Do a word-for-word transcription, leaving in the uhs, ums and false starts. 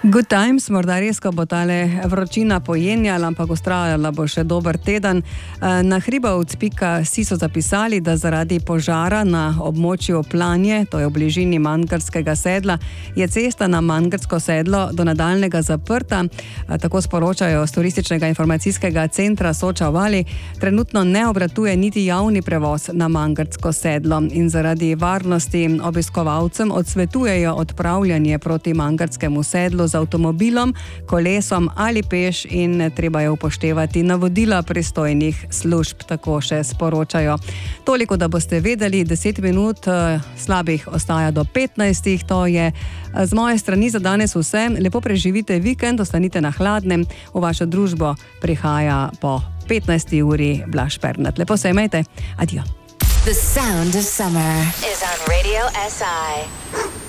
Good times, morda res, ko bo tale vročina pojenjala, ampak ustrajala bo še dober teden. Na hribovc pika si so zapisali, da zaradi požara na območju Planje, to je v bližini Mangarskega sedla, je cesta na Mangarsko sedlo do nadaljnega zaprta. Tako sporočajo z Turističnega informacijskega centra Soča Vali. Trenutno ne obratuje niti javni prevoz na Mangarsko sedlo in zaradi varnosti obiskovalcem odsvetujejo odpravljanje proti Mangarskemu sedlu z avtomobilom, kolesom ali peš in treba je upoštevati navodila pristojnih služb, tako še sporočajo. Toliko, da boste vedeli, deset minut slabih ostaja do petnajstih, to je z moje strani za danes vse. Lepo preživite vikend, ostanite na hladnem, v vašo družbo prihaja po petnajsti uri Blaž Pernat. Lepo se imejte, adijo. The sound of summer is on Radio S I.